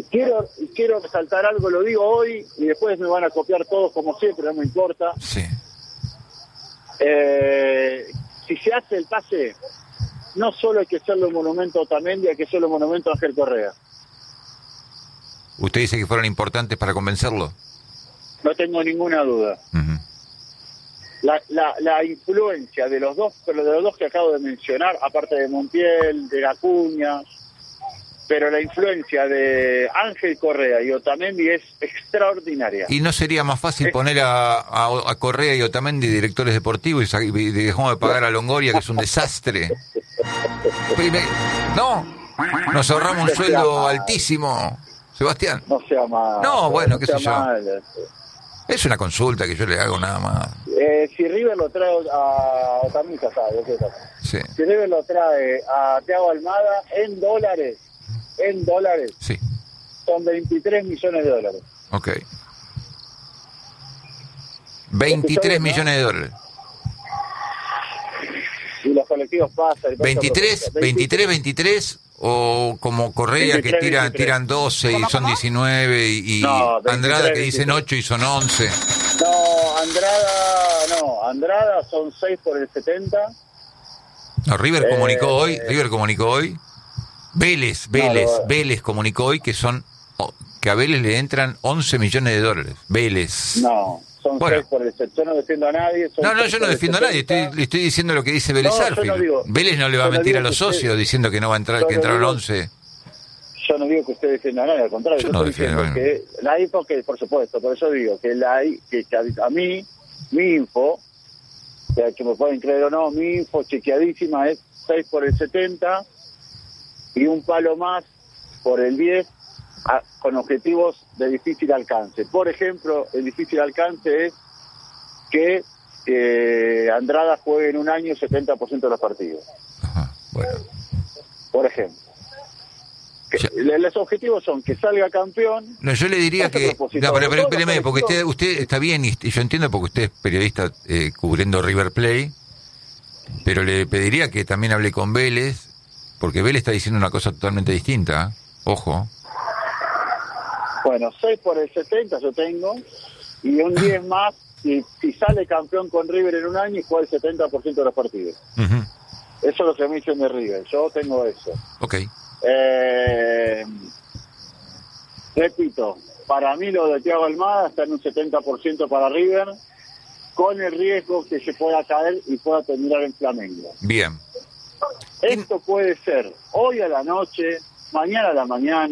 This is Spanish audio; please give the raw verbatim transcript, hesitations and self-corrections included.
quiero quiero resaltar algo, lo digo hoy y después me van a copiar todos como siempre, no me importa. Sí. Eh, si se hace el pase, no solo hay que hacerlo en monumento a Otamendi, hay que hacerlo en monumento a Ángel Correa. ¿Usted dice que fueron importantes para convencerlo? No tengo ninguna duda. Uh-huh. La, la, la influencia de los dos, pero de los dos que acabo de mencionar, aparte de Montiel, de Acuña, pero la influencia de Ángel Correa y Otamendi es extraordinaria. ¿Y no sería más fácil poner a, a, a Correa y Otamendi directores deportivos y, sa- y dejamos de pagar a Longoria, que es un desastre? No, nos ahorramos un sueldo altísimo, Sebastián. No sea mal. No, bueno, no qué sea sé yo. mal. Es una consulta que yo le hago nada más. Eh, si River lo trae a Otamendi, ya sabe, ya sabe. Sí, Si River lo trae a Thiago Almada en dólares, en dólares, sí, son veintitrés millones de dólares. ok. veintitrés millones de dólares. Y los colectivos pasan. y pasan ¿veintitrés, por- veintitrés, veintitrés? ¿O como Correa que veintitrés, tira, veintitrés. tiran doce y son diecinueve? Y, y No, veintitrés, Andrada que dicen veintitrés. ocho y son once. No, Andrada, no, Andrada son seis por el setenta. No, River Eh, comunicó hoy, River comunicó hoy. Vélez, Vélez, no, no. Vélez comunicó hoy que son oh, que a Vélez le entran once millones de dólares. Vélez. No, son Bueno. seis por el setenta. Yo no defiendo a nadie. son No, no, seis yo no por el defiendo a nadie, setenta. estoy, le estoy diciendo lo que dice Vélez No, yo Sarsfield. no digo- Vélez no le va a yo no mentir a digo los que usted- socios diciendo que no va a entrar, yo que no entraron digo- once. Yo no digo que usted defienda a nadie, al contrario, Yo yo, no estoy defiendo, diciendo bueno. que la info, que por supuesto, por eso digo que la que, que a, a mí, mi info, o sea, que me pueden creer o no, mi info chequeadísima es seis por el setenta y un palo más por el diez a, con objetivos de difícil alcance. Por ejemplo, el difícil alcance es que eh, Andrada juegue en un año setenta por ciento de los partidos. Ajá, bueno. Por ejemplo. Que, Ya. le- los objetivos son que salga campeón. No, yo le diría Ese que... propósito, No, pero, pero todos los espéreme, porque usted, colectivos- usted está bien, y, y yo entiendo porque usted es periodista eh, cubriendo River Plate, pero le pediría que también hable con Vélez, porque Vélez está diciendo una cosa totalmente distinta, ¿eh? Ojo. Bueno, seis por el setenta yo tengo, y un diez más si, si sale campeón con River en un año y juega el setenta por ciento de los partidos. Ujú. Eso es lo que me dicen de River, yo tengo eso. Ok. Eh, repito, para mí lo de Thiago Almada está en un setenta por ciento para River, con el riesgo que se pueda caer y pueda terminar en Flamengo. Bien. Esto puede ser hoy a la noche, mañana a la mañana.